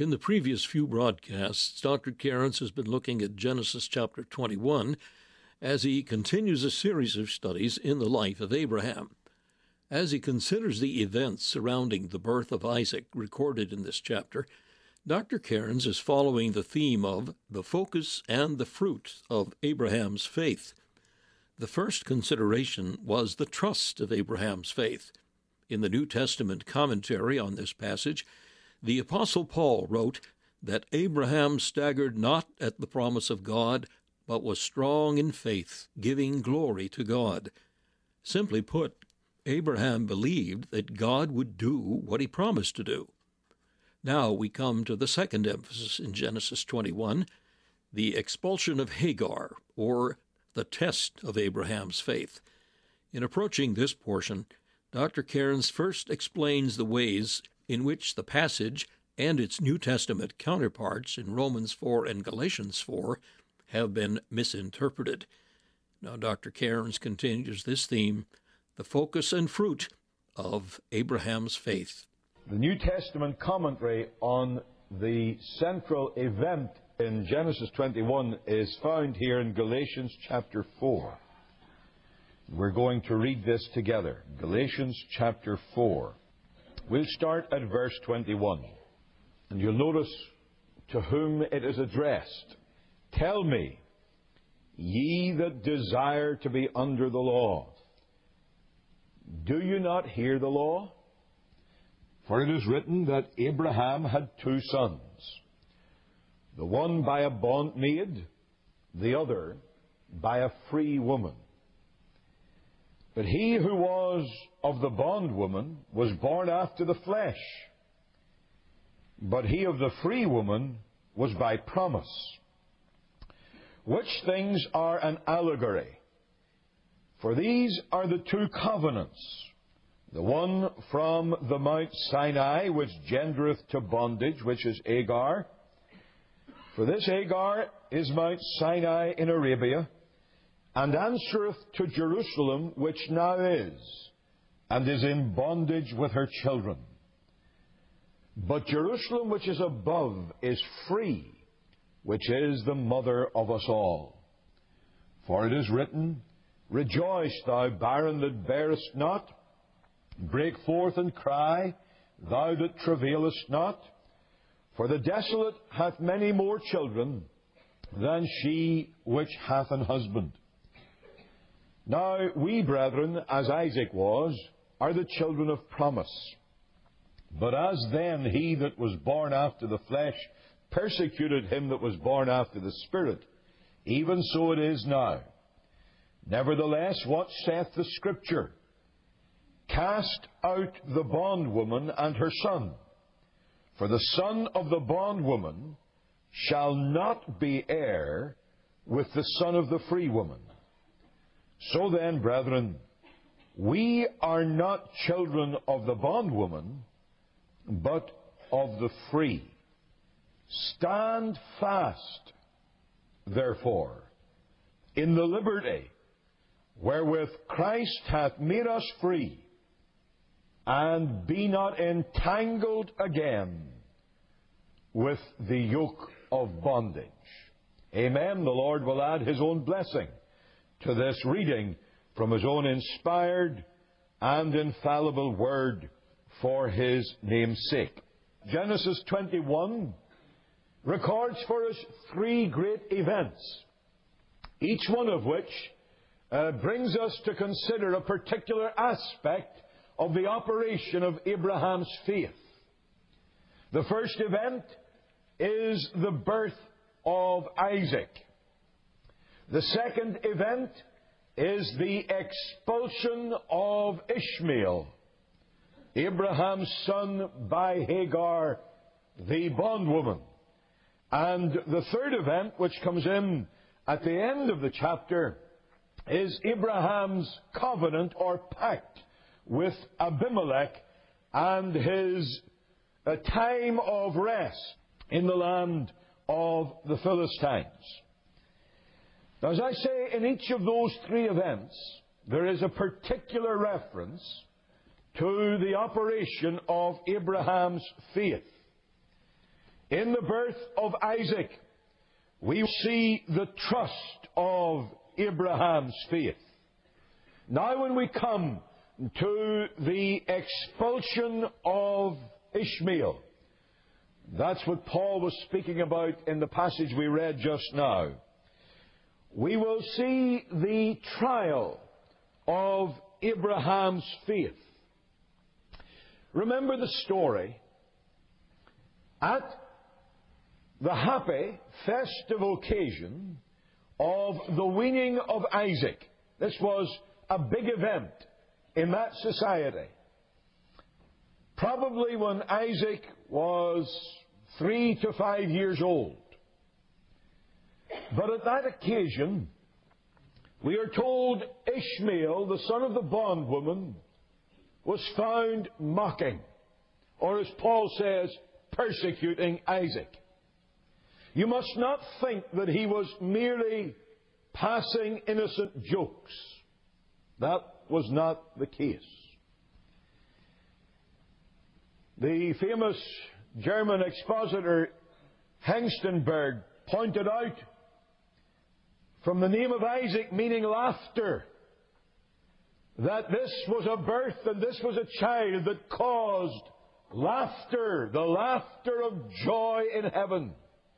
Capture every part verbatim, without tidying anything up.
In the previous few broadcasts, Doctor Cairns has been looking at Genesis chapter twenty-one as he continues a series of studies in the life of Abraham. As he considers the events surrounding the birth of Isaac recorded in this chapter, Doctor Cairns is following the theme of the focus and the fruit of Abraham's faith. The first consideration was the trust of Abraham's faith. In the New Testament commentary on this passage, the Apostle Paul wrote that Abraham staggered not at the promise of God, but was strong in faith, giving glory to God. Simply put, Abraham believed that God would do what he promised to do. Now we come to the second emphasis in Genesis twenty-one, the expulsion of Hagar, or the test of Abraham's faith. In approaching this portion, Doctor Cairns first explains the ways in which the passage and its New Testament counterparts in Romans four and Galatians four have been misinterpreted. Now Doctor Cairns continues this theme, the focus and fruit of Abraham's faith. The New Testament commentary on the central event in Genesis twenty-one is found here in Galatians chapter four. We're going to read this together. Galatians chapter four. We'll start at verse twenty-one. And you'll notice to whom it is addressed. Tell me, ye that desire to be under the law, do you not hear the law? For it is written that Abraham had two sons, the one by a bondmaid, the other by a free woman. But he who was of the bondwoman was born after the flesh, but he of the free woman was by promise. Which things are an allegory? For these are the two covenants, the one from the Mount Sinai, which gendereth to bondage, which is Hagar. For this Hagar is Mount Sinai in Arabia, and answereth to Jerusalem, which now is, and is in bondage with her children. But Jerusalem, which is above, is free, which is the mother of us all. For it is written, Rejoice, thou barren that bearest not. Break forth and cry, thou that travailest not. For the desolate hath many more children than she which hath an husband. Now we, brethren, as Isaac was, are the children of promise. But as then he that was born after the flesh persecuted him that was born after the Spirit, even so it is now. Nevertheless, what saith the Scripture? Cast out the bondwoman and her son, for the son of the bondwoman shall not be heir with the son of the free woman. So then, brethren, we are not children of the bondwoman, but of the free. Stand fast, therefore, in the liberty wherewith Christ hath made us free, and be not entangled again with the yoke of bondage. Amen. The Lord will add His own blessing to this reading from His own inspired and infallible Word for His name's sake. Genesis twenty-one records for us three great events, each one of which uh, brings us to consider a particular aspect of the operation of Abraham's faith. The first event is the birth of Isaac. The second event is the expulsion of Ishmael, Abraham's son by Hagar, the bondwoman. And the third event, which comes in at the end of the chapter, is Abraham's covenant or pact with Abimelech and his a time of rest in the land of the Philistines. Now, as I say, in each of those three events, there is a particular reference to the operation of Abraham's faith. in the birth of Isaac, we see the trust of Abraham's faith. Now when we come to the expulsion of Ishmael, that's what Paul was speaking about in the passage we read just now. We will see the trial of Abraham's faith. Remember the story. At the happy, festive occasion of the weaning of Isaac, this was a big event in that society. Probably when Isaac was three to five years old. But at that occasion, we are told Ishmael, the son of the bondwoman, was found mocking, or as Paul says, persecuting Isaac. You must not think that he was merely passing innocent jokes. That was not the case. The famous German expositor Hengstenberg pointed out, from the name of Isaac meaning laughter, that this was a birth and this was a child that caused laughter, the laughter of joy in heaven.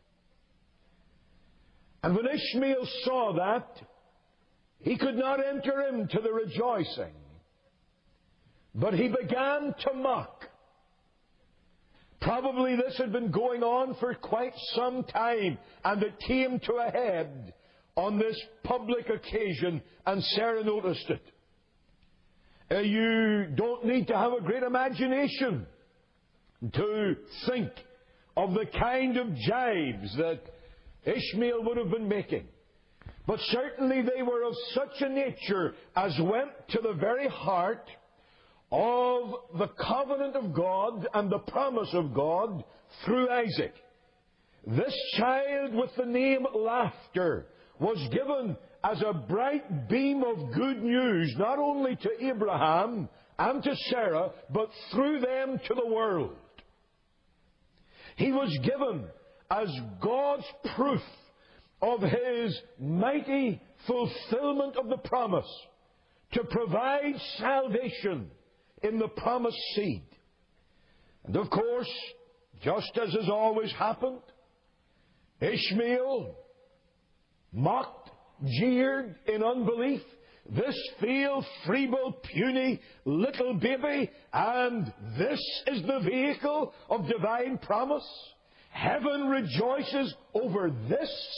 And when Ishmael saw that, he could not enter into the rejoicing, but he began to mock. Probably this had been going on for quite some time, and it came to a head on this public occasion, and Sarah noticed it. Uh, you don't need to have a great imagination to think of the kind of jibes that Ishmael would have been making. But certainly they were of such a nature as went to the very heart of the covenant of God and the promise of God through Isaac. This child with the name Laughter was given as a bright beam of good news, not only to Abraham and to Sarah, but through them to the world. He was given as God's proof of His mighty fulfillment of the promise to provide salvation in the promised seed. And of course, just as has always happened, Ishmael mocked, jeered in unbelief this frail, feeble, puny little baby, and this is the vehicle of divine promise. Heaven rejoices over this.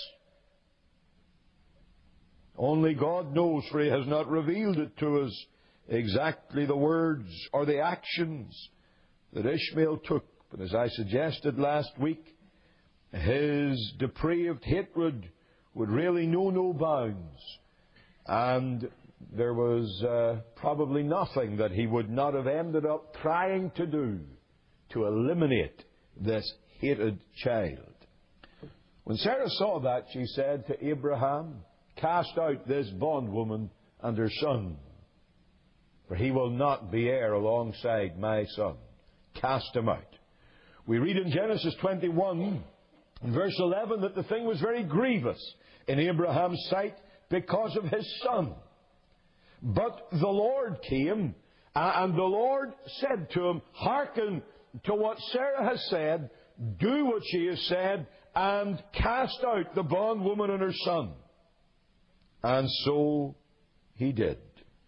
Only God knows, for He has not revealed it to us exactly the words or the actions that Ishmael took. But as I suggested last week, his depraved hatred would really know no bounds. And there was uh, probably nothing that he would not have ended up trying to do to eliminate this hated child. When Sarah saw that, she said to Abraham, "Cast out this bondwoman and her son, for he will not be heir alongside my son." Cast him out. We read in Genesis twenty-one, verse eleven, that the thing was very grievous in Abraham's sight because of his son. But the Lord came, and the Lord said to him, "Hearken to what Sarah has said, do what she has said, and cast out the bondwoman and her son." And so he did.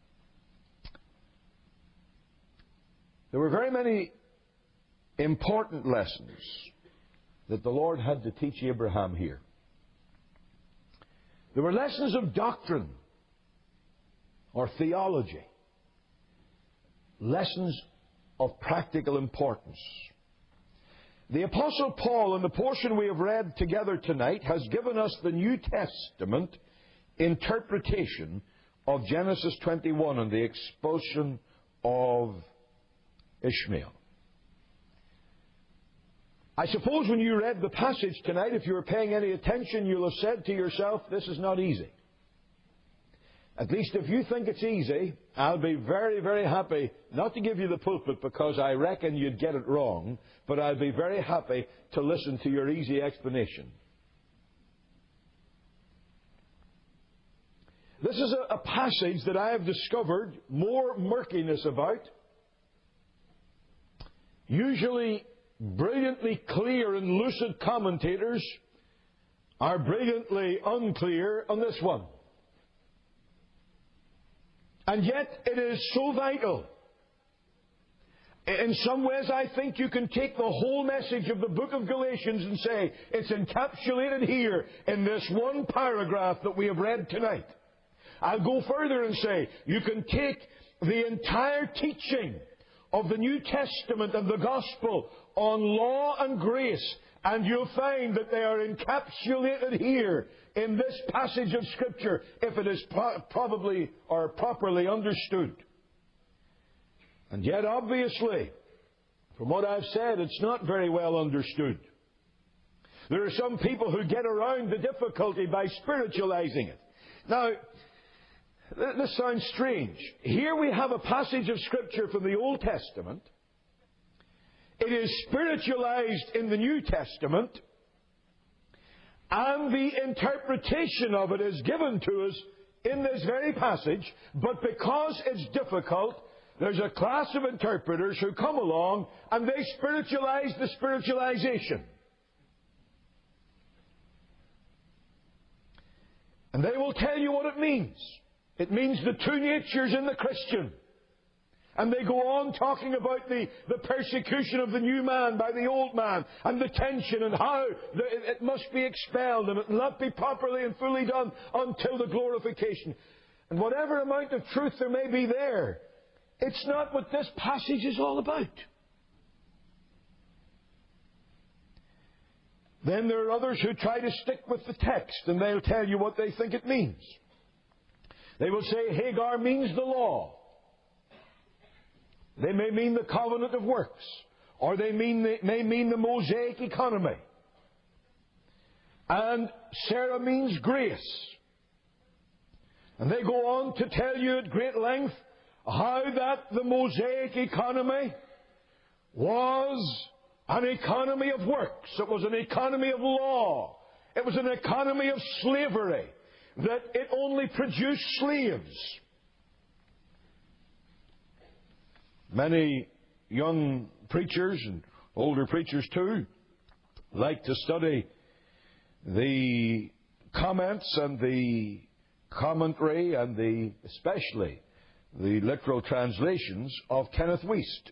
There were very many important lessons that the Lord had to teach Abraham here. There were lessons of doctrine or theology, lessons of practical importance. The Apostle Paul, in the portion we have read together tonight, has given us the New Testament interpretation of Genesis twenty-one and the expulsion of Ishmael. I suppose when you read the passage tonight, if you were paying any attention, you'll have said to yourself, this is not easy. At least if you think it's easy, I'll be very, very happy not to give you the pulpit because I reckon you'd get it wrong, but I'll be very happy to listen to your easy explanation. This is a, a passage that I have discovered more murkiness about. Usually brilliantly clear and lucid commentators are brilliantly unclear on this one. And yet it is so vital. In some ways, I think you can take the whole message of the book of Galatians and say it's encapsulated here in this one paragraph that we have read tonight. I'll go further and say you can take the entire teaching of the New Testament and the Gospel on law and grace, and you'll find that they are encapsulated here in this passage of Scripture, if it is pro- probably or properly understood. And yet, obviously, from what I've said, it's not very well understood. There are some people who get around the difficulty by spiritualizing it. Now, th- this sounds strange. Here we have a passage of Scripture from the Old Testament. It is spiritualized in the New Testament, and the interpretation of it is given to us in this very passage, but because it's difficult, there's a class of interpreters who come along and they spiritualize the spiritualization. And they will tell you what it means. It means the two natures in the Christian. And they go on talking about the, the persecution of the new man by the old man, and the tension, and how the, it must be expelled, and it will not be properly and fully done until the glorification. And whatever amount of truth there may be there, it's not what this passage is all about. Then there are others who try to stick with the text, and they'll tell you what they think it means. They will say Hagar means the law. They may mean the covenant of works, or they mean the, may mean the Mosaic economy. And Sarah means grace. And they go on to tell you at great length how that the Mosaic economy was an economy of works. It was an economy of law. It was an economy of slavery. That it only produced slaves. Many young preachers, and older preachers too, like to study the comments and the commentary and the, especially the literal translations of Kenneth Wuest.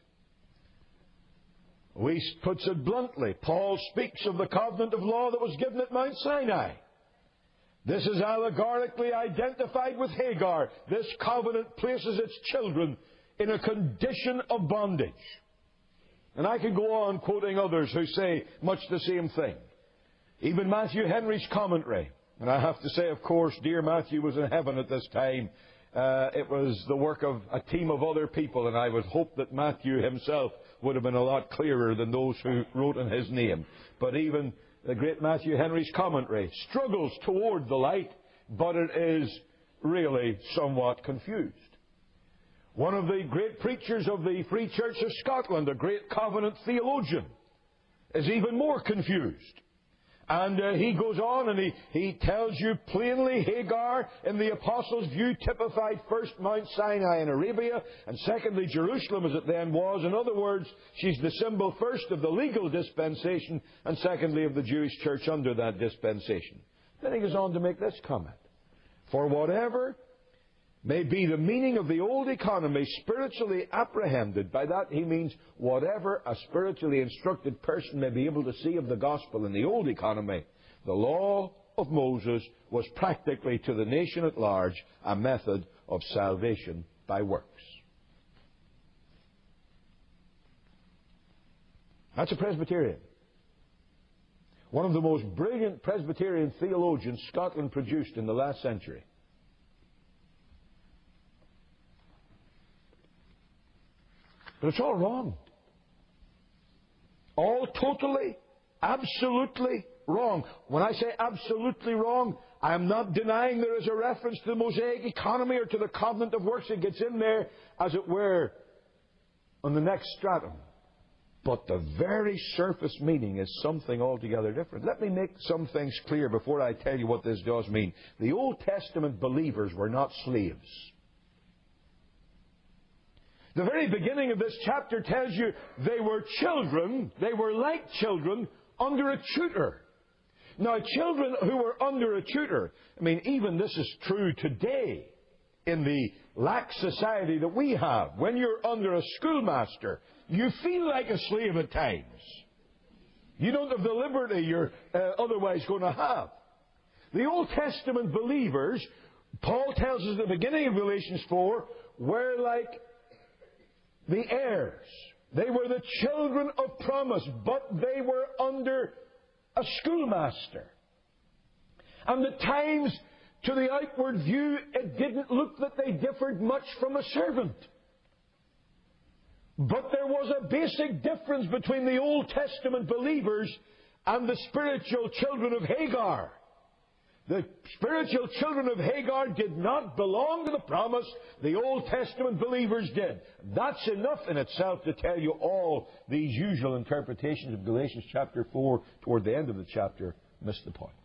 Wuest puts it bluntly. Paul speaks of the covenant of law that was given at Mount Sinai. This is allegorically identified with Hagar. This covenant places its children in a condition of bondage. And I could go on quoting others who say much the same thing. Even Matthew Henry's commentary. And I have to say, of course, dear Matthew was in heaven at this time. Uh, it was the work of a team of other people, and I would hope that Matthew himself would have been a lot clearer than those who wrote in his name. But even the great Matthew Henry's commentary struggles toward the light, but it is really somewhat confused. One of the great preachers of the Free Church of Scotland, a great covenant theologian, is even more confused. And uh, he goes on and he, he tells you plainly Hagar, in the Apostles' view, typified first Mount Sinai in Arabia, and secondly Jerusalem as it then was. In other words, she's the symbol first of the legal dispensation, and secondly of the Jewish church under that dispensation. Then he goes on to make this comment. For whatever may be the meaning of the old economy spiritually apprehended. By that he means whatever a spiritually instructed person may be able to see of the gospel in the old economy, the law of Moses was practically to the nation at large a method of salvation by works. That's a Presbyterian. One of the most brilliant Presbyterian theologians Scotland produced in the last century. But it's all wrong. All totally, absolutely wrong. When I say absolutely wrong, I'm not denying there is a reference to the Mosaic economy or to the covenant of works. It gets in there, as it were, on the next stratum. But the very surface meaning is something altogether different. Let me make some things clear before I tell you what this does mean. The Old Testament believers were not slaves. The very beginning of this chapter tells you they were children, they were like children under a tutor. Now, children who were under a tutor, I mean, even this is true today in the lax society that we have. When you're under a schoolmaster, you feel like a slave at times. You don't have the liberty you're uh, otherwise going to have. The Old Testament believers, Paul tells us at the beginning of Galatians four, were like the heirs. They were the children of promise, but they were under a schoolmaster. And at times, to the outward view, it didn't look that they differed much from a servant. But there was a basic difference between the Old Testament believers and the spiritual children of Hagar. The spiritual children of Hagar did not belong to the promise. The Old Testament believers did. That's enough in itself to tell you all these usual interpretations of Galatians chapter four toward the end of the chapter miss the point.